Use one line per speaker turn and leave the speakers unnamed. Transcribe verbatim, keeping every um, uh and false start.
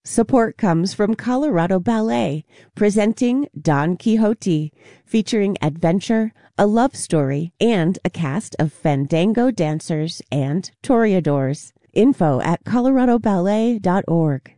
Support comes from Colorado Ballet, presenting Don Quixote, featuring adventure, a love story, and a cast of fandango dancers and toreadors. Info at colorado ballet dot org.